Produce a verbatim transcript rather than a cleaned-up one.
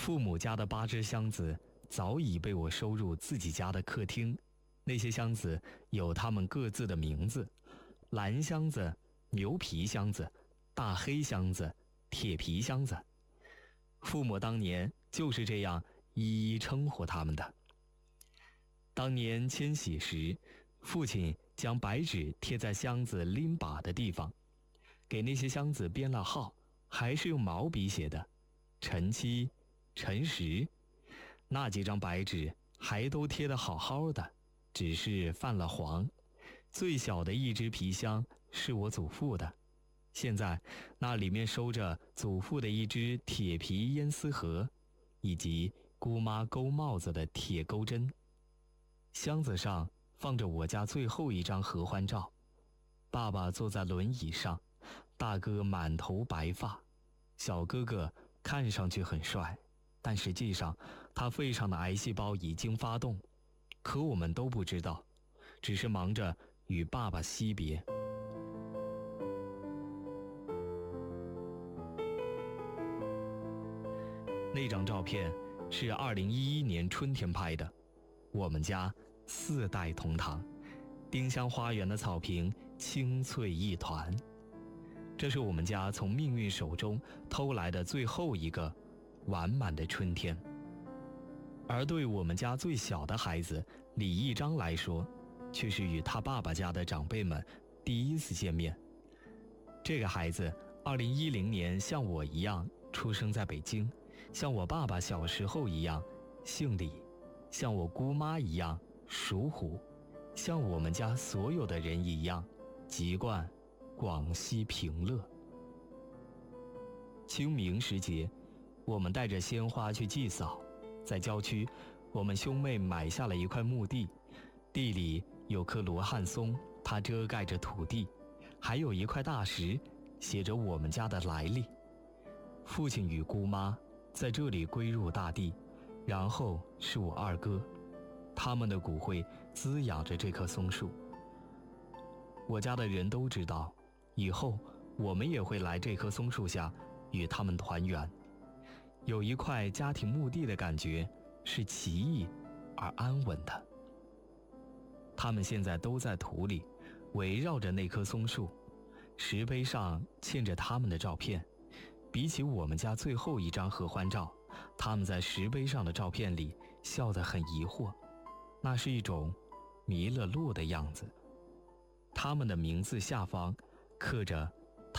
父母家的八只箱子早已被我收入自己家的客厅，那些箱子有他们各自的名字：蓝箱子、牛皮箱子、大黑箱子、铁皮箱子。父母当年就是这样一一称呼他们的。当年迁徙时，父亲将白纸贴在箱子拎把的地方，给那些箱子编了号，还是用毛笔写的，陈七、陈十。那几张白纸还都贴得好好的，只是泛了黄。最小的一只皮箱是我祖父的，现在那里面收着祖父的一只铁皮烟丝盒，以及姑妈钩帽子的铁钩针。箱子上放着我家最后一张合欢照，爸爸坐在轮椅上，大哥满头白发，小哥哥看上去很帅，但实际上他肺上的癌细胞已经发动，可我们都不知道，只是忙着与爸爸惜别。那张照片是二零一一年春天拍的，我们家四代同堂，丁香花园的草坪青翠一团。这是我们家从命运手中偷来的最后一个完满的春天。而对我们家最小的孩子李一章来说，却是与他爸爸家的长辈们第一次见面。这个孩子二零一零年像我一样出生在北京，像我爸爸小时候一样姓李，像我姑妈一样属虎，像我们家所有的人一样籍贯广西平乐。清明时节，我们带着鲜花去祭扫，在郊区，我们兄妹买下了一块墓地，地里有棵罗汉松，它遮盖着土地，还有一块大石，写着我们家的来历。父亲与姑妈在这里归入大地，然后是我二哥，他们的骨灰滋养着这棵松树。我家的人都知道，以后我们也会来这棵松树下与他们团圆。有一块家庭墓地的感觉是奇异而安稳的。他们现在都在土里，围绕着那棵松树，石碑上嵌着他们的照片。比起我们家最后一张合欢照，他们在石碑上的照片里笑得很疑惑，那是一种迷了路的样子。他们的名字下方刻着